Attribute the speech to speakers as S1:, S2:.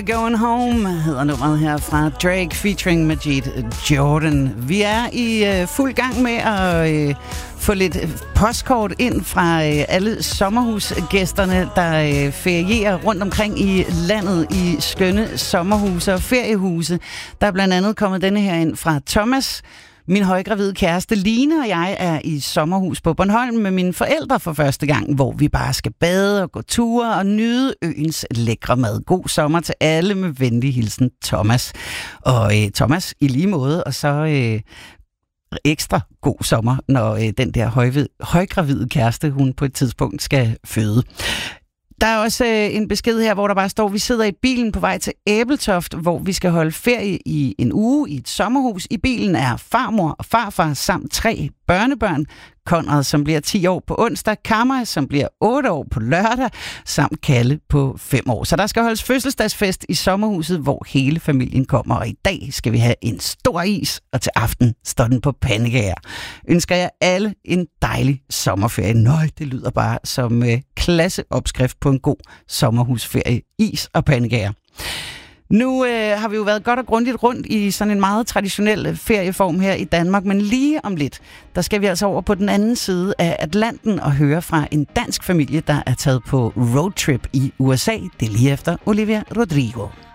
S1: Going Home hedder nummeret her fra Drake featuring Majid Jordan. Vi er i fuld gang med at få lidt postkort ind fra alle sommerhusgæsterne, der ferierer rundt omkring i landet i skønne sommerhuse og feriehuse. Der er blandt andet kommet denne her ind fra Thomas. Min højgravide kæreste Line og jeg er i sommerhus på Bornholm med mine forældre for første gang, hvor vi bare skal bade og gå ture og nyde øens lækre mad. God sommer til alle med venlig hilsen, Thomas. Og Thomas, i lige måde, og så ekstra god sommer, når den der højgravide kæreste, hun på et tidspunkt skal føde. Der er også en besked her, hvor der bare står, vi sidder i bilen på vej til Æbeltoft, hvor vi skal holde ferie i en uge i et sommerhus. I bilen er farmor og farfar samt 3 børnebørn. Konrad, som bliver 10 år på onsdag, Kammer, som bliver 8 år på lørdag, samt Kalle på 5 år. Så der skal holdes fødselsdagsfest i sommerhuset, hvor hele familien kommer. Og i dag skal vi have en stor is, og til aften står den på pandekager. Ønsker jeg alle en dejlig sommerferie. Nøj, det lyder bare som klasseopskrift på en god sommerhusferie. Is og pandekager. Nu har vi jo været godt og grundigt rundt i sådan en meget traditionel ferieform her i Danmark, men lige om lidt, der skal vi altså over på den anden side af Atlanten og høre fra en dansk familie, der er taget på roadtrip i USA. Det er lige efter Olivia Rodrigo.